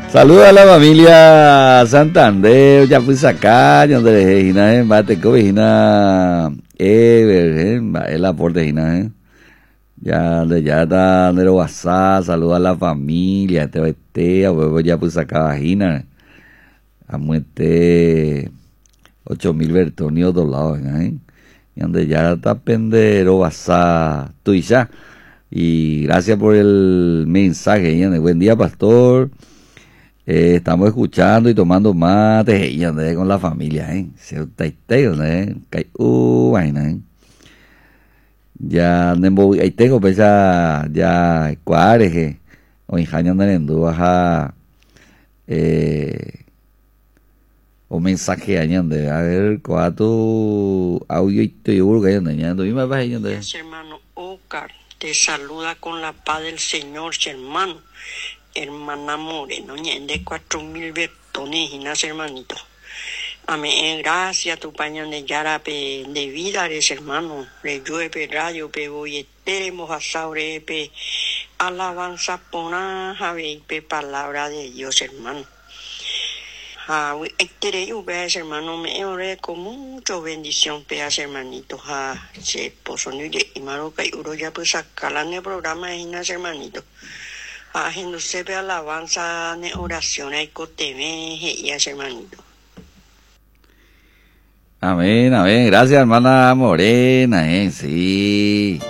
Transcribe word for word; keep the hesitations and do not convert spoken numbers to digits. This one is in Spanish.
Saluda a la familia Santander, ya fui acá, donde Regina, eh, bate con Regina, eh, el aporte Regina, eh. Ya, de ya está de lo WhatsApp, saluda a la familia, este, este, luego ya pues acá Regina, a muerte ocho mil bertonios dos lados, eh. Y donde ya está pendero WhatsApp, tú y ya. Y gracias por el mensaje, ¿eh? Buen día, pastor. Eh, estamos escuchando y tomando mate y andé con la familia, ¿eh? Se taiteo, ¿eh? Cai u vaina, ¿eh? Ya nembo ahí tengo pues ya ya cuareje o injaña andanendo baja eh o mensaje añande a ver cuánto audio y te yo que añando y me va añando. Hermano Ocar te saluda con la paz del Señor, hermano. Hermana Moreno, ñende cuatro mil betones y nace, hermanito. Amén, gracias tu pañón de yarape de vida eres, hermano. Le llueve radio, pe boyetere, mojasaure, pe alabanza pona, jabe, pe palabra de Dios, hermano. Ah, tere yo veas, hermano, me oré con mucha bendición, peas, hermanito. Ah, se poso ni de imaroca y uro ya pues sacarla en el programa de Inas, hermanito. Haciendo se ve alabanza de oraciones y coteme y ese hermanito. Amén, amén. Gracias, hermana Morena, eh, sí.